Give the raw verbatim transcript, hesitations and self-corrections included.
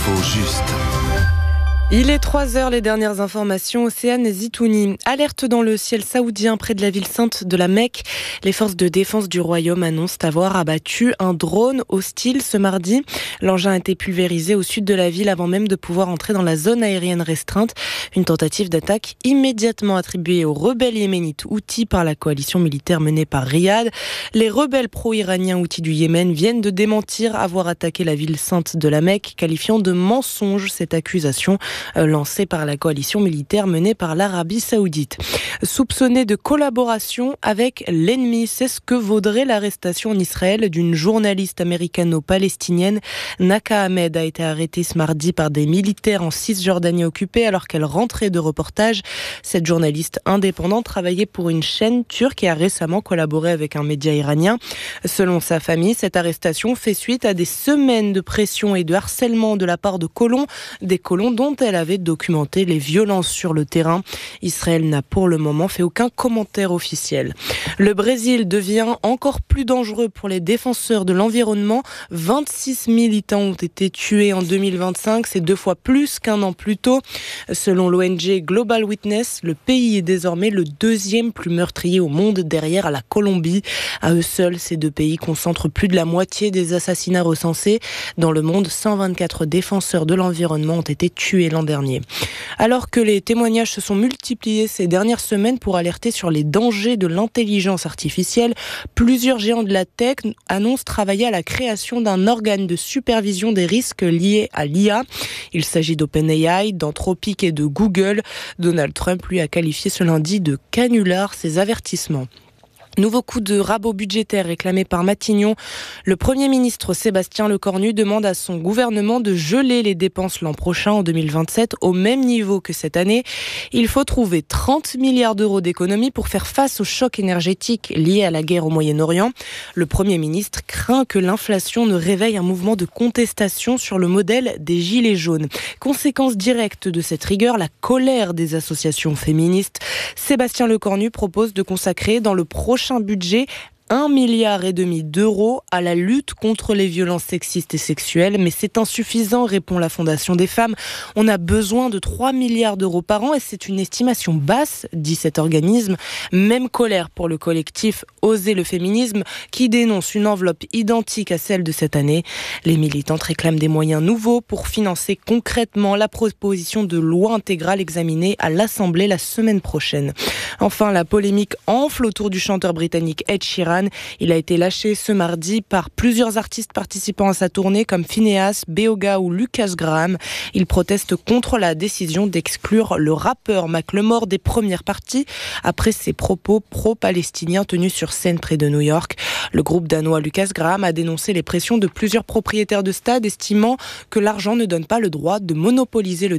L'info juste. Il est trois heures, les dernières informations. Océane Zitouni. Alerte dans le ciel saoudien près de la ville sainte de la Mecque. Les forces de défense du royaume annoncent avoir abattu un drone hostile ce mardi. L'engin a été pulvérisé au sud de la ville avant même de pouvoir entrer dans la zone aérienne restreinte. Une tentative d'attaque immédiatement attribuée aux rebelles yéménites Houthis par la coalition militaire menée par Riyad. Les rebelles pro-iraniens Houthis du Yémen viennent de démentir avoir attaqué la ville sainte de la Mecque, qualifiant de mensonge cette accusation lancée par la coalition militaire menée par l'Arabie Saoudite. Soupçonnée de collaboration avec l'ennemi, c'est ce que vaudrait l'arrestation en Israël d'une journaliste américano-palestinienne. Naka Ahmed a été arrêtée ce mardi par des militaires en Cisjordanie occupée alors qu'elle rentrait de reportage. Cette journaliste indépendante travaillait pour une chaîne turque et a récemment collaboré avec un média iranien. Selon sa famille, cette arrestation fait suite à des semaines de pression et de harcèlement de la part de colons, des colons dont elle avait documenté les violences sur le terrain. Israël n'a pour le moment fait aucun commentaire officiel. Le Brésil devient encore plus dangereux pour les défenseurs de l'environnement. vingt-six militants ont été tués en deux mille vingt-cinq, c'est deux fois plus qu'un an plus tôt. Selon l'O N G Global Witness, le pays est désormais le deuxième plus meurtrier au monde derrière la Colombie. À eux seuls, ces deux pays concentrent plus de la moitié des assassinats recensés. Dans le monde, cent vingt-quatre défenseurs de l'environnement ont été tués l'an dernier. Alors que les témoignages se sont multipliés ces dernières semaines pour alerter sur les dangers de l'intelligence artificielle, plusieurs géants de la tech annoncent travailler à la création d'un organe de supervision des risques liés à l'I A. Il s'agit d'OpenAI, d'Anthropic et de Google. Donald Trump, lui, a qualifié ce lundi de canular ces avertissements. Nouveau coup de rabot budgétaire réclamé par Matignon. Le Premier ministre Sébastien Lecornu demande à son gouvernement de geler les dépenses l'an prochain, en deux mille vingt-sept, au même niveau que cette année. Il faut trouver trente milliards d'euros d'économies pour faire face au choc énergétique lié à la guerre au Moyen-Orient. Le Premier ministre craint que l'inflation ne réveille un mouvement de contestation sur le modèle des Gilets jaunes. Conséquence directe de cette rigueur, la colère des associations féministes. Sébastien Lecornu propose de consacrer dans le prochain un budget un milliard et demi d'euros à la lutte contre les violences sexistes et sexuelles, mais c'est insuffisant, répond la Fondation des femmes. On a besoin de trois milliards d'euros par an et c'est une estimation basse, dit cet organisme. Même colère pour le collectif Oser le féminisme, qui dénonce une enveloppe identique à celle de cette année. Les militantes réclament des moyens nouveaux pour financer concrètement la proposition de loi intégrale examinée à l'Assemblée la semaine prochaine. Enfin, la polémique enfle autour du chanteur britannique Ed Sheeran. Il a été lâché ce mardi par plusieurs artistes participant à sa tournée comme Finneas, Beoga ou Lucas Graham. Il proteste contre la décision d'exclure le rappeur Macklemore des premières parties après ses propos pro-palestiniens tenus sur scène près de New York. Le groupe danois Lucas Graham a dénoncé les pressions de plusieurs propriétaires de stades, estimant que l'argent ne donne pas le droit de monopoliser le